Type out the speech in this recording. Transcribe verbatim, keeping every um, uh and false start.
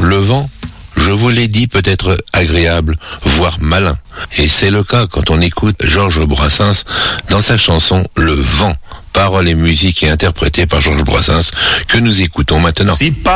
Le vent, je vous l'ai dit, peut être agréable, voire malin. Et c'est le cas quand on écoute Georges Brassens dans sa chanson Le Vent. Paroles et musique et interprétée par Georges Brassens que nous écoutons maintenant. Si